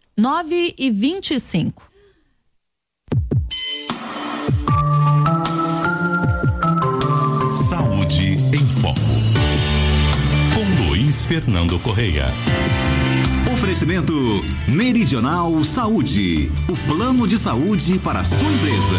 9h25. Saúde em Foco, com Luiz Fernando Correia. Oferecimento Meridional Saúde, o plano de saúde para a sua empresa.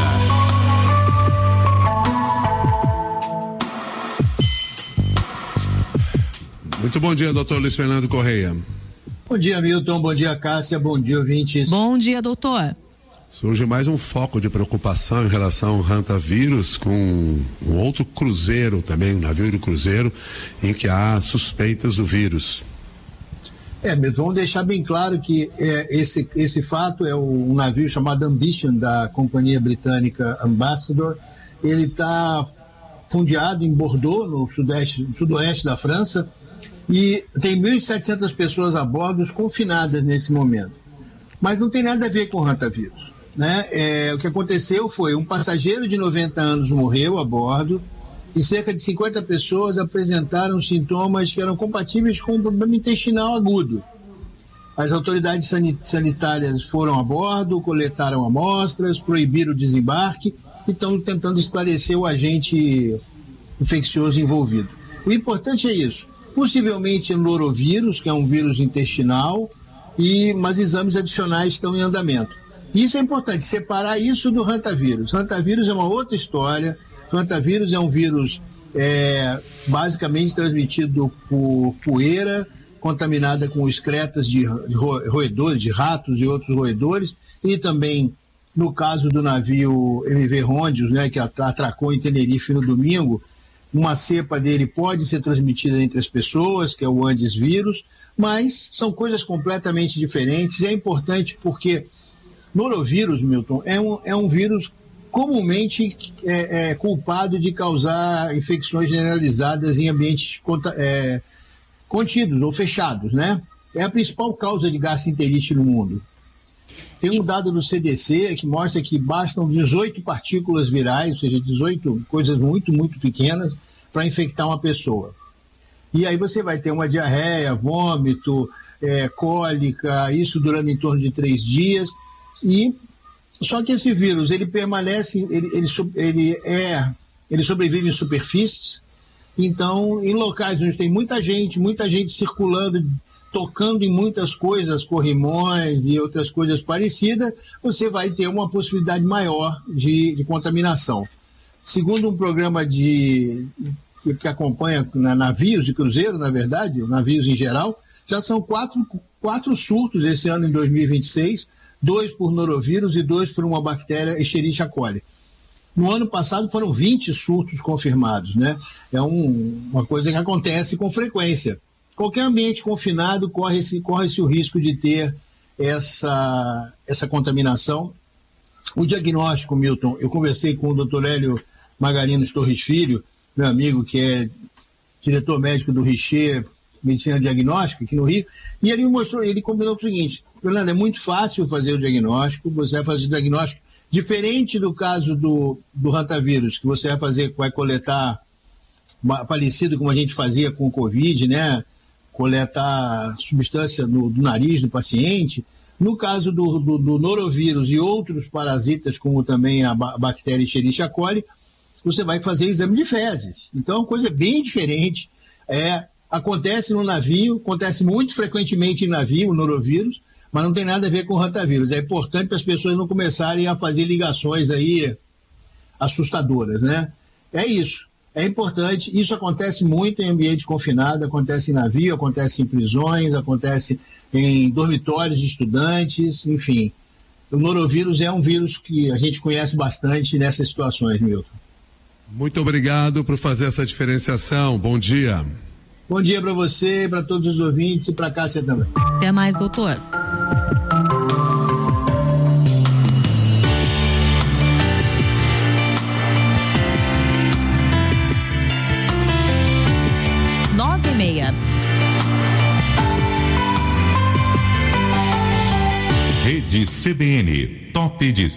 Muito bom dia, doutor Luiz Fernando Correia. Bom dia, Milton. Bom dia, Cássia. Bom dia, ouvintes. Bom dia, doutor. Surge mais um foco de preocupação em relação ao hantavirus, com um outro cruzeiro também, um navio de cruzeiro, em que há suspeitas do vírus. Milton, vamos deixar bem claro que esse fato é um navio chamado Ambition, da companhia britânica Ambassador. Ele está fundeado em Bordeaux, no sudoeste da França, e tem 1.700 pessoas a bordo confinadas nesse momento. Mas não tem nada a ver com o hantavirus, né? O que aconteceu foi um passageiro de 90 anos morreu a bordo e cerca de 50 pessoas apresentaram sintomas que eram compatíveis com um problema intestinal agudo. As autoridades sanitárias foram a bordo, coletaram amostras, proibiram o desembarque e estão tentando esclarecer o agente infeccioso envolvido. O importante é isso. Possivelmente norovírus, que é um vírus intestinal, mas exames adicionais estão em andamento. Isso é importante, separar isso do hantavirus. Hantavirus é uma outra história. Hantavirus é um vírus basicamente transmitido por poeira, contaminada com excretas de roedores, de ratos e outros roedores, e também, no caso do navio MV Rondios, né, que atracou em Tenerife no domingo, uma cepa dele pode ser transmitida entre as pessoas, que é o Andes vírus, mas são coisas completamente diferentes. É importante porque norovírus, Milton, é um vírus comumente culpado de causar infecções generalizadas em ambientes contidos ou fechados, né? É a principal causa de gastroenterite no mundo. Tem um dado do CDC que mostra que bastam 18 partículas virais, ou seja, 18 coisas muito, muito pequenas, para infectar uma pessoa. E aí você vai ter uma diarreia, vômito, cólica, isso durando em torno de 3 dias. Só que esse vírus, ele permanece, ele sobrevive em superfícies. Então, em locais onde tem muita gente circulando, tocando em muitas coisas, corrimões e outras coisas parecidas, você vai ter uma possibilidade maior de contaminação. Segundo um programa que acompanha navios e cruzeiros, na verdade, navios em geral, já são quatro surtos esse ano em 2026, 2 por norovírus e 2 por uma bactéria Escherichia coli. No ano passado foram 20 surtos confirmados, né? É uma coisa que acontece com frequência. Qualquer ambiente confinado corre-se o risco de ter essa contaminação. O diagnóstico, Milton, eu conversei com o Dr. Hélio Magarinos Torres Filho, meu amigo, que é diretor médico do Richer Medicina Diagnóstica aqui no Rio, e ele combinou o seguinte: Fernando, é muito fácil fazer o diagnóstico, você vai fazer o diagnóstico diferente do caso do hantavirus, que você vai coletar, parecido como a gente fazia com o Covid, né? Coletar substância do nariz do paciente. No caso do norovírus e outros parasitas, como também a bactéria Escherichia coli, você vai fazer exame de fezes. Então é uma coisa bem diferente. Acontece no navio, acontece muito frequentemente em navio, o norovírus, mas não tem nada a ver com o hantavirus. É importante para as pessoas não começarem a fazer ligações aí assustadoras, né? É isso. É importante, isso acontece muito em ambiente confinado, acontece em navio, acontece em prisões, acontece em dormitórios de estudantes, enfim. O norovírus é um vírus que a gente conhece bastante nessas situações, Milton. Muito obrigado por fazer essa diferenciação. Bom dia. Bom dia para você, para todos os ouvintes e para a Cássia também. Até mais, doutor. Rede CBN, top de